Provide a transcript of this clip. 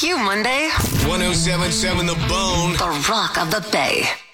you, Monday. 1077 The Bone. The Rock of the Bay.